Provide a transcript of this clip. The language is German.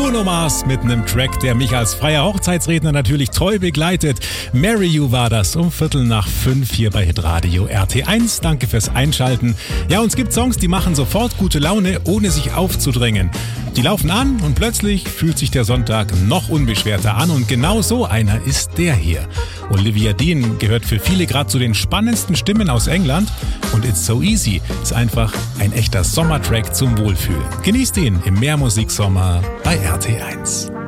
Bruno Mars mit einem Track, der mich als freier Hochzeitsredner natürlich treu begleitet. Marry You war das um 4:45 hier bei Hitradio RT1. Danke fürs Einschalten. Ja, und es gibt Songs, die machen sofort gute Laune, ohne sich aufzudrängen. Die laufen an und plötzlich fühlt sich der Sonntag noch unbeschwerter an und genau so einer ist der hier. Olivia Dean gehört für viele gerade zu den spannendsten Stimmen aus England und It's So Easy ist einfach ein echter Sommertrack zum Wohlfühlen. Genießt ihn im Mehrmusiksommer bei RT1.